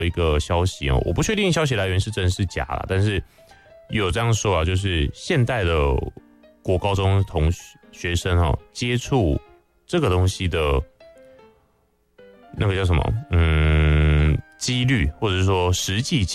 一个消息哦，我不确定消息来源是真是假啦，但是有这样说啊，就是现代的国高中学生哦，接触这个东西的那个叫什么几率，或者是说实际